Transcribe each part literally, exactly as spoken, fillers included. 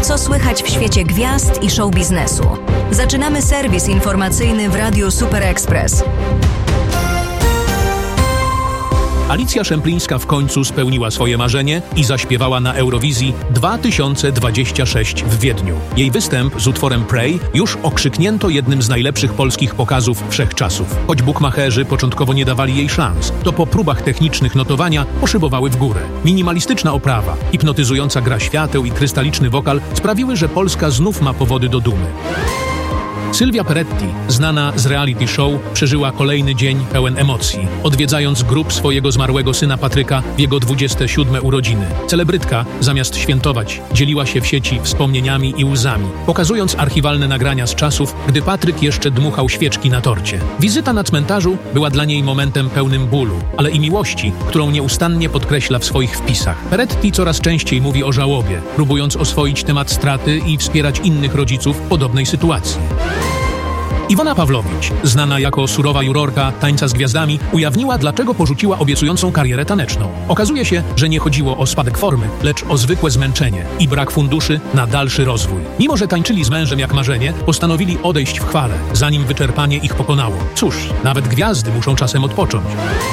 co słychać w świecie gwiazd i show biznesu. Zaczynamy serwis informacyjny w Radiu Super Express. Alicja Szemplińska w końcu spełniła swoje marzenie i zaśpiewała na Eurowizji dwa tysiące dwudziestym szóstym w Wiedniu. Jej występ z utworem Pray już okrzyknięto jednym z najlepszych polskich pokazów wszechczasów. Choć bukmacherzy początkowo nie dawali jej szans, to po próbach technicznych notowania poszybowały w górę. Minimalistyczna oprawa, hipnotyzująca gra świateł i krystaliczny wokal sprawiły, że Polska znów ma powody do dumy. Sylwia Peretti, znana z reality show, przeżyła kolejny dzień pełen emocji, odwiedzając grób swojego zmarłego syna Patryka w jego dwudzieste siódme urodziny. Celebrytka, zamiast świętować, dzieliła się w sieci wspomnieniami i łzami, pokazując archiwalne nagrania z czasów, gdy Patryk jeszcze dmuchał świeczki na torcie. Wizyta na cmentarzu była dla niej momentem pełnym bólu, ale i miłości, którą nieustannie podkreśla w swoich wpisach. Peretti coraz częściej mówi o żałobie, próbując oswoić temat straty i wspierać innych rodziców w podobnej sytuacji. Iwona Pawłowicz, znana jako surowa jurorka Tańca z Gwiazdami, ujawniła, dlaczego porzuciła obiecującą karierę taneczną. Okazuje się, że nie chodziło o spadek formy, lecz o zwykłe zmęczenie i brak funduszy na dalszy rozwój. Mimo że tańczyli z mężem jak marzenie, postanowili odejść w chwale, zanim wyczerpanie ich pokonało. Cóż, nawet gwiazdy muszą czasem odpocząć.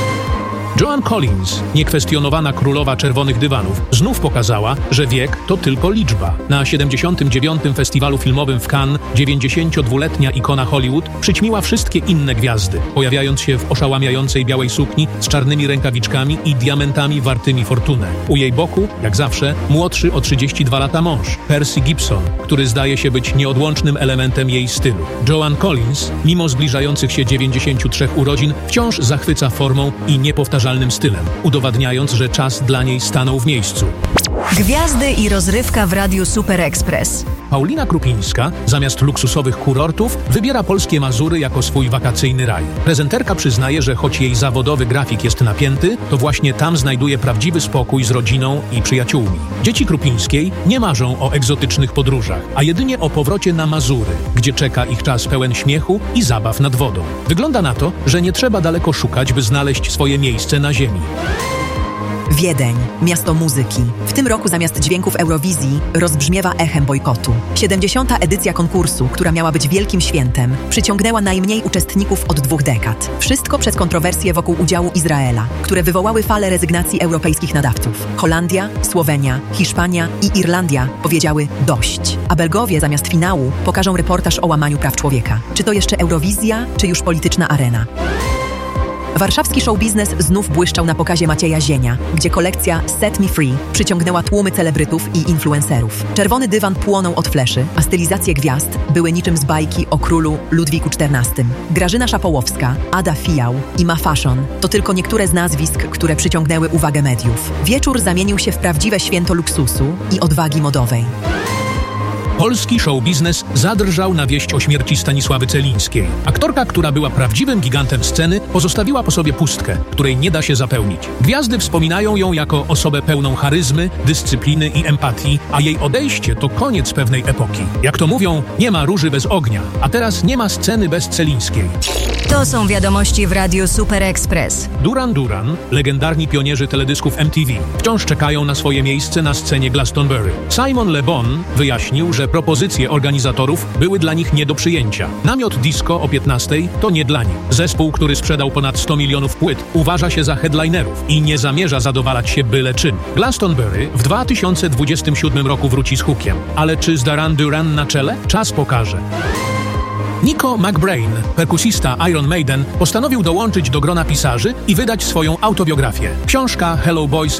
Joan Collins, niekwestionowana królowa czerwonych dywanów, znów pokazała, że wiek to tylko liczba. Na siedemdziesiątym dziewiątym Festiwalu Filmowym w Cannes dziewięćdziesięciodwuletnia ikona Hollywood przyćmiła wszystkie inne gwiazdy, pojawiając się w oszałamiającej białej sukni z czarnymi rękawiczkami i diamentami wartymi fortunę. U jej boku, jak zawsze, młodszy o trzydzieści dwa lata mąż, Percy Gibson, który zdaje się być nieodłącznym elementem jej stylu. Joan Collins, mimo zbliżających się dziewięćdziesięciu trzech urodzin, wciąż zachwyca formą i niepowtarzalnym stylem, udowadniając, że czas dla niej stanął w miejscu. Gwiazdy i rozrywka w Radiu Super Express. Paulina Krupińska zamiast luksusowych kurortów wybiera polskie Mazury jako swój wakacyjny raj. Prezenterka przyznaje, że choć jej zawodowy grafik jest napięty, to właśnie tam znajduje prawdziwy spokój z rodziną i przyjaciółmi. Dzieci Krupińskiej nie marzą o egzotycznych podróżach, a jedynie o powrocie na Mazury, gdzie czeka ich czas pełen śmiechu i zabaw nad wodą. Wygląda na to, że nie trzeba daleko szukać, by znaleźć swoje miejsce na ziemi. Wiedeń, miasto muzyki. W tym roku zamiast dźwięków Eurowizji rozbrzmiewa echem bojkotu. siedemdziesiąta edycja konkursu, która miała być wielkim świętem, przyciągnęła najmniej uczestników od dwóch dekad. Wszystko przez kontrowersje wokół udziału Izraela, które wywołały falę rezygnacji europejskich nadawców. Holandia, Słowenia, Hiszpania i Irlandia powiedziały dość. A Belgowie zamiast finału pokażą reportaż o łamaniu praw człowieka. Czy to jeszcze Eurowizja, czy już polityczna arena? Warszawski show biznes znów błyszczał na pokazie Macieja Zienia, gdzie kolekcja Set Me Free przyciągnęła tłumy celebrytów i influencerów. Czerwony dywan płonął od fleszy, a stylizacje gwiazd były niczym z bajki o królu Ludwiku czternastym. Grażyna Szapołowska, Ada Fijał i Ma Fashion to tylko niektóre z nazwisk, które przyciągnęły uwagę mediów. Wieczór zamienił się w prawdziwe święto luksusu i odwagi modowej. Polski show biznes zadrżał na wieść o śmierci Stanisławy Celińskiej. Aktorka, która była prawdziwym gigantem sceny, pozostawiła po sobie pustkę, której nie da się zapełnić. Gwiazdy wspominają ją jako osobę pełną charyzmy, dyscypliny i empatii, a jej odejście to koniec pewnej epoki. Jak to mówią, nie ma róży bez ognia, a teraz nie ma sceny bez Celińskiej. To są wiadomości w Radiu Super Express. Duran Duran, legendarni pionierzy teledysków M T V, wciąż czekają na swoje miejsce na scenie Glastonbury. Simon Le Bon wyjaśnił, że propozycje organizatorów były dla nich nie do przyjęcia. Namiot disco o piętnastej to nie dla nich. Zespół, który sprzedał ponad sto milionów płyt, uważa się za headlinerów i nie zamierza zadowalać się byle czym. Glastonbury w dwa tysiące dwudziestym siódmym roku wróci z hukiem. Ale czy z Duran Duran na czele? Czas pokaże. Nico McBrain, perkusista Iron Maiden, postanowił dołączyć do grona pisarzy i wydać swoją autobiografię. Książka Hello Boys